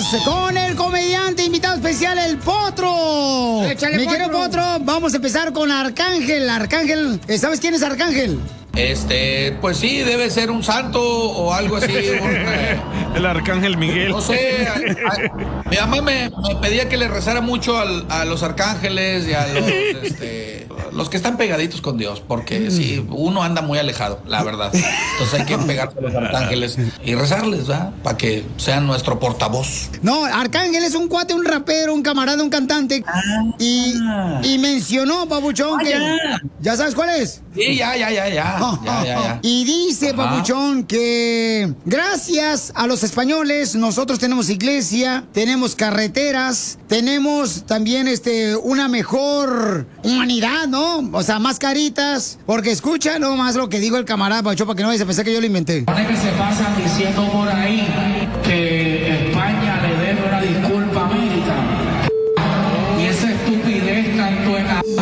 con el comediante invitado especial, el Potro. Échale, Mi querido Potro, vamos a empezar con Arcángel. Arcángel, ¿sabes quién es Arcángel? Pues sí, debe ser un santo o algo así. El Arcángel Miguel. No sé, mi mamá me pedía que le rezara mucho a los arcángeles y a los que están pegaditos con Dios, porque sí, uno anda muy alejado, la verdad. Entonces hay que pegarse a los arcángeles y rezarles, ¿verdad? Para que sean nuestro portavoz. No, Arcángel es un cuate, un rapero, un camarada, un cantante. Y mencionó, papuchón, que... ¿Ya sabes cuál es? Sí, ya. Y dice, papuchón, que gracias a los españoles nosotros tenemos iglesia, tenemos carreteras, tenemos también una mejor humanidad, ¿no? O sea, más caritas, porque escucha nomás lo que dijo el camarada, papuchón, para que no vayas a pensar que yo lo inventé. Pone que se pasan diciendo por ahí que España le debe una disculpa a América. Y esa estupidez tanto en la...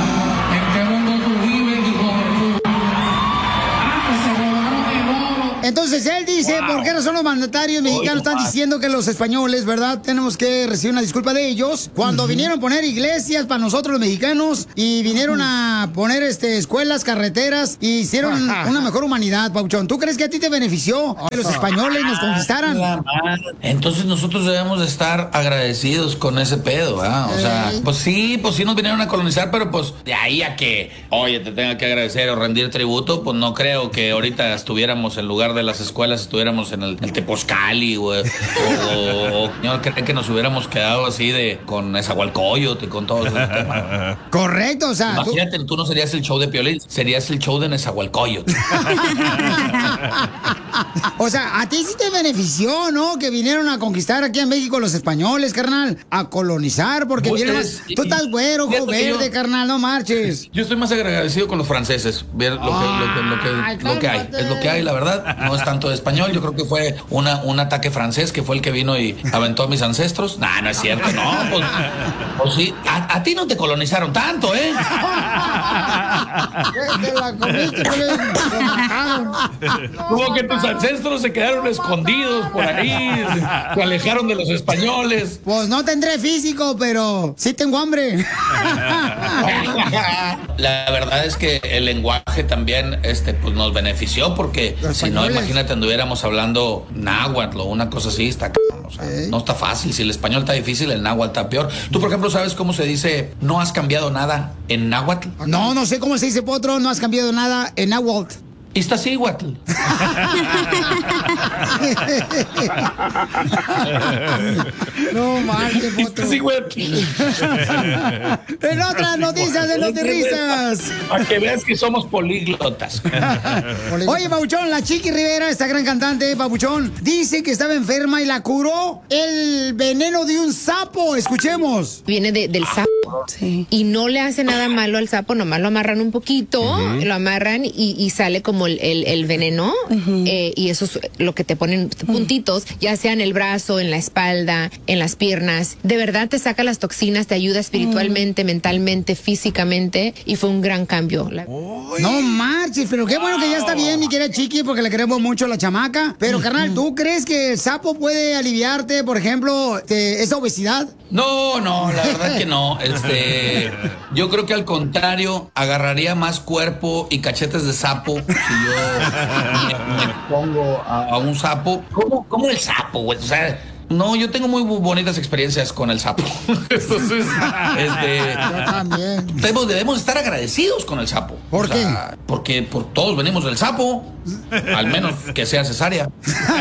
Entonces él dice, ¿por qué razón los mandatarios mexicanos están diciendo que los españoles, verdad, tenemos que recibir una disculpa de ellos? Cuando vinieron a poner iglesias para nosotros los mexicanos y vinieron a poner escuelas, carreteras y hicieron una mejor humanidad, Pauchón. ¿Tú crees que a ti te benefició que los españoles nos conquistaran? Entonces nosotros debemos de estar agradecidos con ese pedo, ¿verdad? O sea, pues sí nos vinieron a colonizar, pero pues de ahí a que, oye, te tenga que agradecer o rendir tributo, pues no creo que ahorita estuviéramos en lugar de las escuelas, estuviéramos en el Tepozcali o yo creo que nos hubiéramos quedado así con Nezahualcóyotl y con todo ese tema. Correcto, o sea. Imagínate, tú no serías el show de Piolín, serías el show de Nezahualcóyotl. O sea, a ti sí te benefició, ¿no? Que vinieron a conquistar aquí en México los españoles, carnal, a colonizar, porque Pues, vinieron tú estás güero, ojo verde, carnal, no marches. Yo estoy más agradecido con los franceses, ver lo que hay, es lo que hay, la verdad. No es tanto de español, yo creo que fue un ataque francés que fue el que vino y aventó a mis ancestros. Nah, no es cierto, no, pues sí, a ti no te colonizaron tanto, ¿eh? Te la comiste, Como que tus ancestros se quedaron escondidos por ahí, se alejaron de los españoles. Pues no tendré físico, pero sí tengo hambre. La verdad es que el lenguaje también pues nos benefició, porque si no, imagínate, anduviéramos hablando náhuatl o una cosa así, está o sea, no está fácil. Si el español está difícil, el náhuatl está peor. Tú, por ejemplo, ¿sabes cómo se dice no has cambiado nada en náhuatl? No sé cómo se dice, Potro, no has cambiado nada en náhuatl. Iztaccíhuatl. No marches, Potro. En otras noticias de Notirrisas. Para que veas que somos políglotas. Oye, Papuchón, la Chiqui Rivera, esta gran cantante, Papuchón, dice que estaba enferma y la curó el veneno de un sapo. Escuchemos. Viene del sapo. Sí. Y no le hace nada malo al sapo, nomás lo amarran un poquito, lo amarran y sale como el veneno, y eso es lo que te ponen puntitos, ya sea en el brazo, en la espalda, en las piernas. De verdad te saca las toxinas, te ayuda espiritualmente, mentalmente, físicamente, y fue un gran cambio. No marches, pero qué bueno que ya está bien, mi querida Chiqui, porque le queremos mucho a la chamaca. Pero, carnal, ¿tú crees que el sapo puede aliviarte, por ejemplo, esa obesidad? No, la verdad que no. Yo creo que al contrario, agarraría más cuerpo y cachetes de sapo si yo me pongo a un sapo. ¿Cómo el sapo, güey? O sea, no, yo tengo muy bonitas experiencias con el sapo. Entonces, yo también. Debemos estar agradecidos con el sapo. ¿Por qué? Porque todos venimos del sapo, al menos que sea cesárea.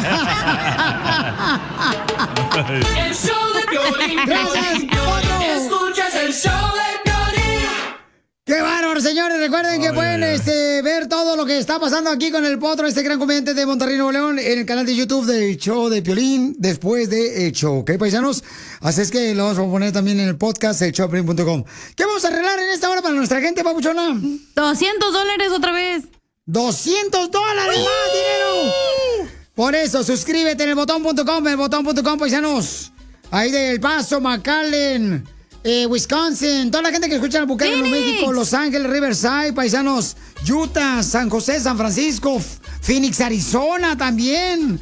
El show de Piolín. Gracias, Potro. Escuchas el show de Piolín. ¡Qué bárbaro, señores! Recuerden que pueden ver todo lo que está pasando aquí con el Potro, este gran comediante de Monterrey, Nuevo León, en el canal de YouTube del Show de Piolín, después de El Show, ¿ok, paisanos? Así es que lo vamos a poner también en el podcast, elshowdepiolín.com. ¿Qué vamos a arreglar en esta hora para nuestra gente, papuchona? $200 otra vez. ¡$200 más dinero! Por eso, suscríbete en elbotón.com, paisanos. Ahí de El Paso, McAllen, Wisconsin, toda la gente que escucha en Albuquerque, Nuevo México, Los Ángeles, Riverside, paisanos, Utah, San José, San Francisco, Phoenix, Arizona también.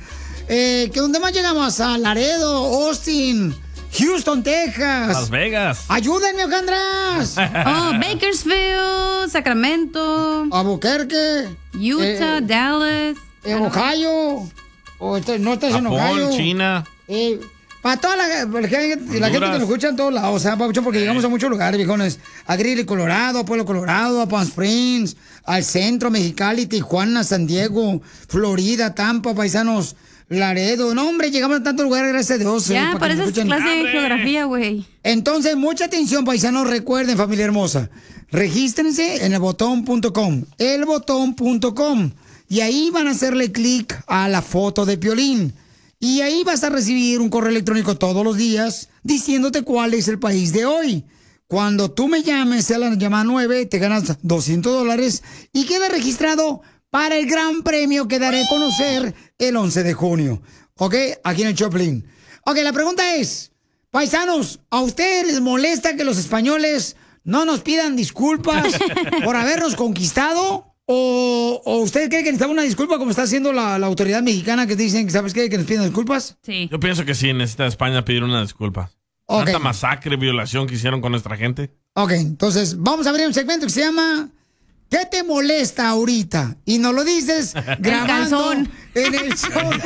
¿Que dónde más llegamos? A Laredo, Austin, Houston, Texas. Las Vegas. Ayúdenme, Ojandras. Oh, Bakersfield, Sacramento, Albuquerque. Utah, Dallas. Ohio. No estás en Ohio. Japón, China. Para toda la gente que nos escucha en todos lados, o sea, Papuchón, porque llegamos a muchos lugares, viejones. A Greeley, Colorado, a Pueblo Colorado, a Palm Springs, al centro, Mexicali, Tijuana, San Diego, Florida, Tampa, paisanos, Laredo. No, hombre, llegamos a tantos lugares, gracias a Dios. Ya, para eso es clase de geografía, güey. Entonces, mucha atención, paisanos, recuerden, familia hermosa, regístrense en elbotón.com, elbotón.com, y ahí van a hacerle clic a la foto de Piolín. Y ahí vas a recibir un correo electrónico todos los días diciéndote cuál es el país de hoy. Cuando tú me llames a la llamada 9, te ganas $200 y queda registrado para el gran premio que daré a conocer el 11 de junio. ¿Ok? Aquí en el Choplin. Ok, la pregunta es, paisanos, ¿a ustedes les molesta que los españoles no nos pidan disculpas por habernos conquistado? ¿O usted cree que necesitamos una disculpa como está haciendo la autoridad mexicana que dicen, ¿sabes qué? Que nos piden disculpas? Sí. Yo pienso que sí, necesita España pedir una disculpa. Okay. Tanta masacre, violación que hicieron con nuestra gente. Ok, entonces vamos a abrir un segmento que se llama ¿Qué te molesta ahorita? Y nos lo dices grabando en el show.